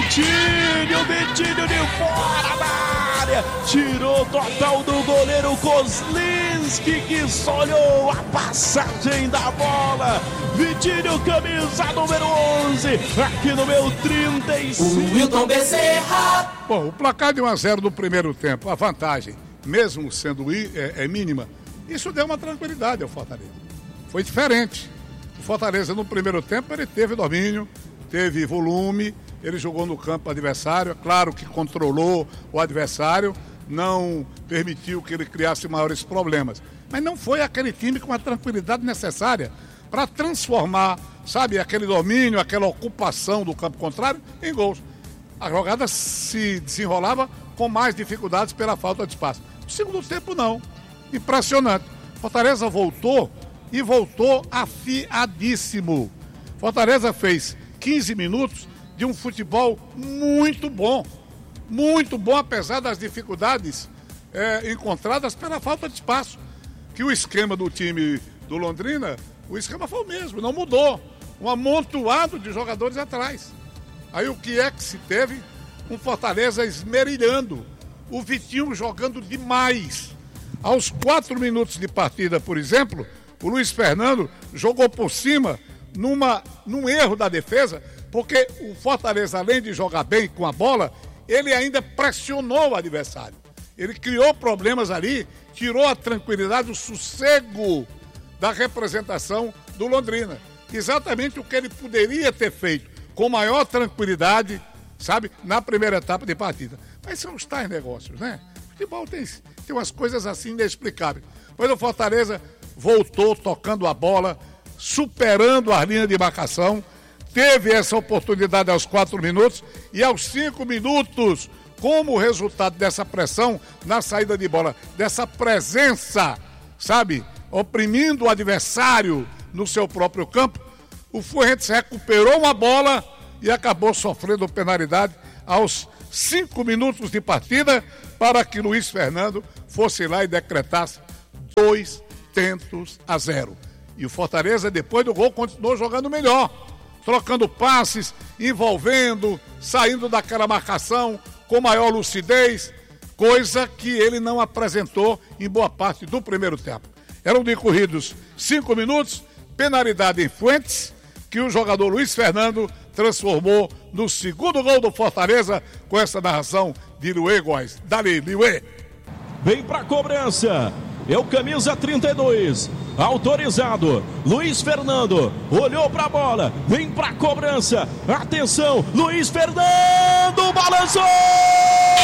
Vitinho de fora da área, tirou total do goleiro Kozlinski, que só olhou a passagem da bola. Vitinho, camisa número 11, aqui no meu 35. Wilton Bezerra. Bom, o placar de 1-0 no primeiro tempo, a vantagem, mesmo sendo mínima, isso deu uma tranquilidade ao Fortaleza. Foi diferente. O Fortaleza no primeiro tempo ele teve domínio, teve volume, ele jogou no campo adversário, claro que controlou o adversário, não permitiu que ele criasse maiores problemas. Mas não foi aquele time com a tranquilidade necessária para transformar, sabe, aquele domínio, aquela ocupação do campo contrário em gols. A jogada se desenrolava com mais dificuldades pela falta de espaço. No segundo tempo, não. Impressionante. Fortaleza voltou e voltou afiadíssimo. Fortaleza fez 15 minutos de um futebol muito bom, apesar das dificuldades encontradas pela falta de espaço. Que o esquema do time do Londrina, o esquema foi o mesmo, não mudou. Um amontoado de jogadores atrás. Aí o que é que se teve? Um Fortaleza esmerilhando, o Vitinho jogando demais. Aos 4 minutos de partida, por exemplo, o Luiz Fernando jogou por cima num erro da defesa, porque o Fortaleza, além de jogar bem com a bola, ele ainda pressionou o adversário. Ele criou problemas ali, tirou a tranquilidade, o sossego da representação do Londrina. Exatamente o que ele poderia ter feito com maior tranquilidade, sabe, na primeira etapa de partida. Mas são os tais negócios, né? O futebol tem umas coisas assim inexplicáveis. Mas o Fortaleza voltou tocando a bola, superando a linha de marcação, teve essa oportunidade aos 4 minutos e aos 5 minutos, como resultado dessa pressão na saída de bola, dessa presença, sabe, oprimindo o adversário no seu próprio campo, o Fuentes recuperou uma bola e acabou sofrendo penalidade aos 5 minutos de partida para que Luiz Fernando fosse lá e decretasse 2-0. E o Fortaleza, depois do gol, continuou jogando melhor, trocando passes, envolvendo, saindo daquela marcação com maior lucidez, coisa que ele não apresentou em boa parte do primeiro tempo. Eram decorridos 5 minutos, penalidade em Fuentes, que o jogador Luiz Fernando transformou no segundo gol do Fortaleza, com essa narração de Luê Góes. Dali, Luê. Vem pra cobrança. É o camisa 32, autorizado, Luiz Fernando, olhou pra bola, vem pra cobrança, atenção, Luiz Fernando, balançou!